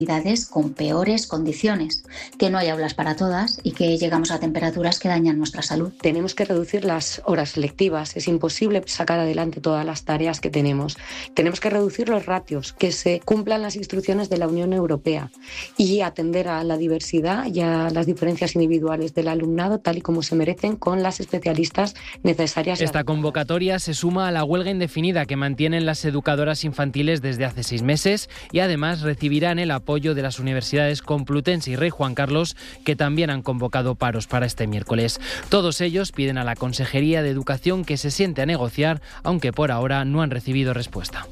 con peores condiciones, que no hay aulas para todas y que llegamos a temperaturas que dañan nuestra salud. Tenemos que reducir las horas lectivas, es imposible sacar adelante todas las tareas que tenemos. Tenemos que reducir los ratios, que se cumplan las instrucciones de la Unión Europea y atender a la diversidad y a las diferencias individuales del alumnado tal y como se merecen, con las especialistas necesarias. Esta convocatoria se suma a la huelga indefinida que mantienen las educadoras infantiles desde hace 6 meses y además recibirán el apoyo de las universidades Complutense y Rey Juan Carlos, que también han convocado paros para este miércoles. Todos ellos piden a la Consejería de Educación que se siente a negociar, aunque por ahora no han recibido respuesta.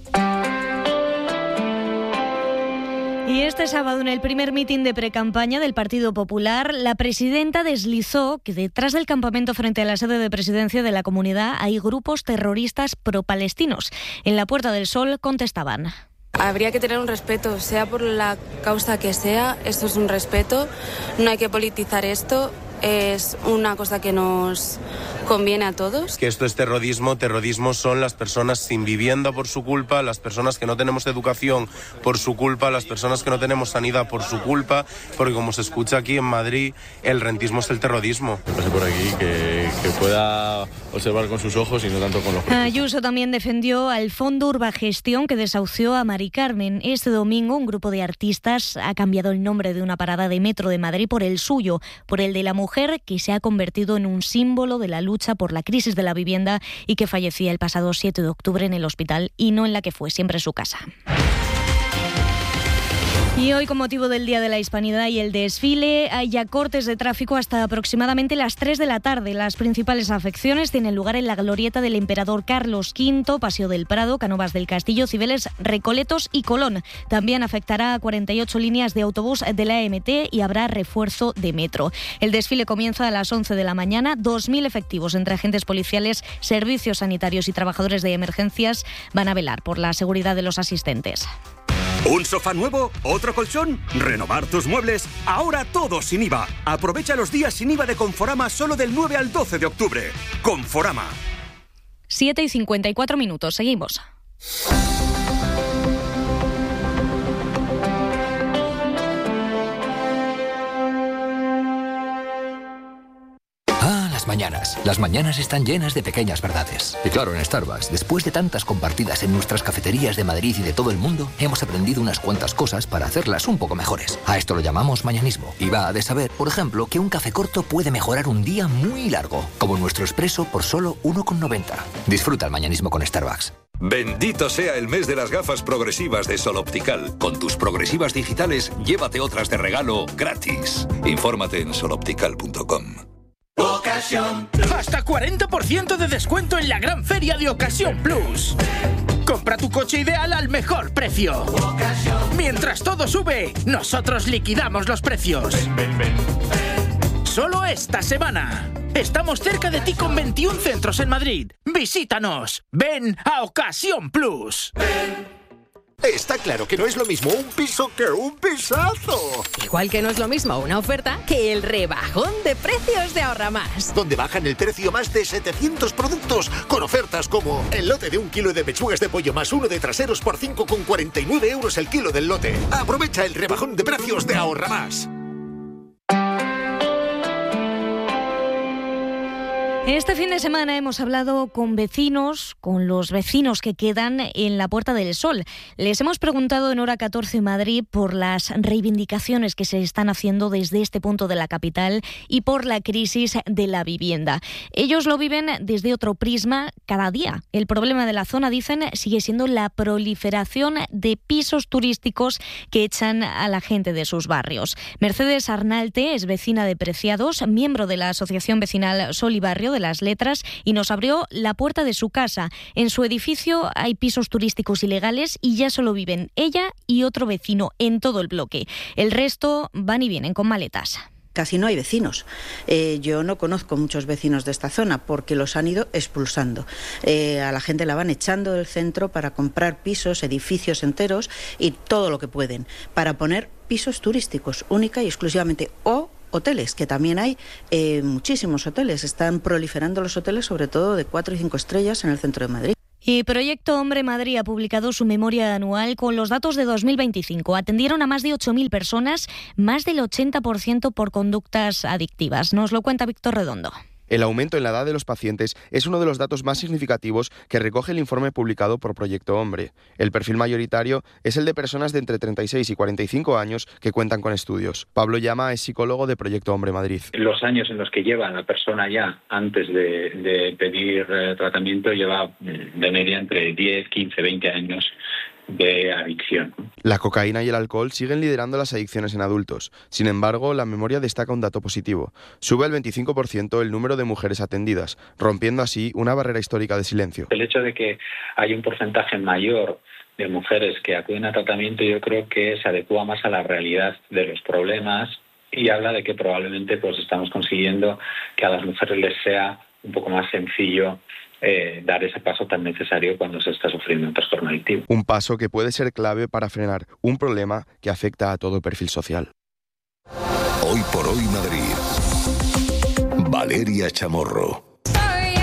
Y este sábado, en el primer mitin de precampaña del Partido Popular, la presidenta deslizó que detrás del campamento frente a la sede de presidencia de la comunidad hay grupos terroristas pro-palestinos. En la Puerta del Sol contestaban: habría que tener un respeto, sea por la causa que sea, esto es un respeto, no hay que politizar esto, es una cosa que nos conviene a todos. Que esto es terrorismo, terrorismo son las personas sin vivienda por su culpa, las personas que no tenemos educación por su culpa, las personas que no tenemos sanidad por su culpa, porque como se escucha aquí en Madrid, el rentismo es el terrorismo. Que pase por aquí, que pueda observar con sus ojos y no tanto con los ojos. Ayuso también defendió al Fondo Urbagestión, que desahució a Mari Carmen. Este domingo un grupo de artistas ha cambiado el nombre de una parada de metro de Madrid por el suyo, por el de la mujer que se ha convertido en un símbolo de la lucha por la crisis de la vivienda y que fallecía el pasado 7 de octubre en el hospital y no en la que fue siempre su casa. Y hoy, con motivo del Día de la Hispanidad y el desfile, hay ya cortes de tráfico hasta aproximadamente las 3 de la tarde. Las principales afecciones tienen lugar en la glorieta del Emperador Carlos V, Paseo del Prado, Cánovas del Castillo, Cibeles, Recoletos y Colón. También afectará a 48 líneas de autobús de la AMT y habrá refuerzo de metro. El desfile comienza a las 11 de la mañana. 2.000 efectivos entre agentes policiales, servicios sanitarios y trabajadores de emergencias van a velar por la seguridad de los asistentes. ¿Un sofá nuevo? ¿Otro colchón? ¿Renovar tus muebles? Ahora todo sin IVA. Aprovecha los días sin IVA de Conforama solo del 9 al 12 de octubre. Conforama. 7:54, seguimos. Las mañanas están llenas de pequeñas verdades. Y claro, en Starbucks, después de tantas compartidas en nuestras cafeterías de Madrid y de todo el mundo, hemos aprendido unas cuantas cosas para hacerlas un poco mejores. A esto lo llamamos mañanismo. Y va de saber, por ejemplo, que un café corto puede mejorar un día muy largo, como nuestro expreso por solo 1,90. Disfruta el mañanismo con Starbucks. Bendito sea el mes de las gafas progresivas de Sol Optical. Con tus progresivas digitales, llévate otras de regalo gratis. Infórmate en soloptical.com. Hasta 40% de descuento en la gran feria de Ocasión Plus. Compra tu coche ideal al mejor precio. Mientras todo sube, nosotros liquidamos los precios. Solo esta semana. Estamos cerca de ti con 21 centros en Madrid. Visítanos. Ven a Ocasión Plus. Está claro que no es lo mismo un piso que un pisazo. Igual que no es lo mismo una oferta que el rebajón de precios de Ahorra Más. Donde bajan el precio más de 700 productos con ofertas como el lote de 1 kilo de pechugas de pollo más 1 de traseros por 5,49 euros el kilo del lote. Aprovecha el rebajón de precios de Ahorra Más. Este fin de semana hemos hablado con vecinos, con los vecinos que quedan en la Puerta del Sol. Les hemos preguntado en Hora 14 Madrid por las reivindicaciones que se están haciendo desde este punto de la capital y por la crisis de la vivienda. Ellos lo viven desde otro prisma cada día. El problema de la zona, dicen, sigue siendo la proliferación de pisos turísticos que echan a la gente de sus barrios. Mercedes Arnalte es vecina de Preciados, miembro de la Asociación Vecinal Sol y Barrio de las Letras, y nos abrió la puerta de su casa. En su edificio hay pisos turísticos ilegales y ya solo viven ella y otro vecino en todo el bloque. El resto van y vienen con maletas. Casi no hay vecinos. Yo no conozco muchos vecinos de esta zona porque los han ido expulsando. A la gente la van echando del centro para comprar pisos, edificios enteros y todo lo que pueden, para poner pisos turísticos única y exclusivamente, o hoteles, que también hay muchísimos hoteles. Están proliferando los hoteles, sobre todo de 4 y 5 estrellas en el centro de Madrid. Y Proyecto Hombre Madrid ha publicado su memoria anual con los datos de 2025. Atendieron a más de 8.000 personas, más del 80% por conductas adictivas. Nos lo cuenta Víctor Redondo. El aumento en la edad de los pacientes es uno de los datos más significativos que recoge el informe publicado por Proyecto Hombre. El perfil mayoritario es el de personas de entre 36 y 45 años que cuentan con estudios. Pablo Llama es psicólogo de Proyecto Hombre Madrid. Los años en los que lleva la persona ya antes de pedir tratamiento lleva de media entre 10, 15, 20 años de adicción. La cocaína y el alcohol siguen liderando las adicciones en adultos. Sin embargo, la memoria destaca un dato positivo. Sube al 25% el número de mujeres atendidas, rompiendo así una barrera histórica de silencio. El hecho de que hay un porcentaje mayor de mujeres que acuden a tratamiento, yo creo que se adecua más a la realidad de los problemas y habla de que probablemente pues estamos consiguiendo que a las mujeres les sea un poco más sencillo dar ese paso tan necesario cuando se está sufriendo un trastorno adictivo. Un paso que puede ser clave para frenar un problema que afecta a todo perfil social. Hoy por hoy Madrid. Valeria Chamorro.